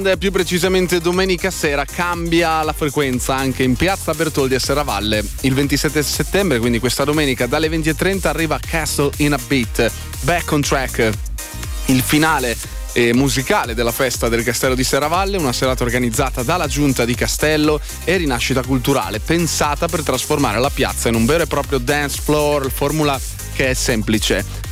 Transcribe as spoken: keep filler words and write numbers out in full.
Più precisamente domenica sera cambia la frequenza anche in piazza Bertoldi a Serravalle. Il ventisette settembre, quindi questa domenica, dalle venti e trenta arriva Castle in a Beat, Back on Track, il finale eh, musicale della festa del Castello di Serravalle, una serata organizzata dalla Giunta di Castello e Rinascita Culturale, pensata per trasformare la piazza in un vero e proprio dance floor, formula che è semplice: